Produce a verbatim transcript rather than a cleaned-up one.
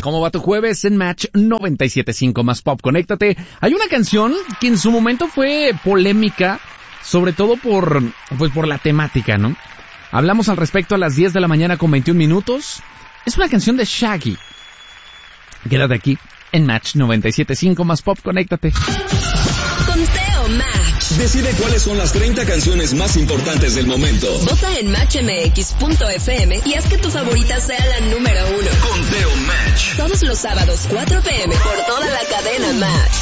¿Cómo va tu jueves en Match noventa y siete punto cinco más Pop? Conéctate. Hay una canción que en su momento fue polémica, sobre todo por, pues por la temática, ¿no? Hablamos al respecto a las diez de la mañana con veintiún minutos. Es una canción de Shaggy. Quédate aquí en Match noventa y siete punto cinco más Pop. Conéctate. Conteo Match. Decide cuáles son las treinta canciones más importantes del momento. Vota en match m x punto f m y haz que tu favorita sea la número uno. Conteo Match. Todos los sábados, cuatro p m por toda la cadena Match.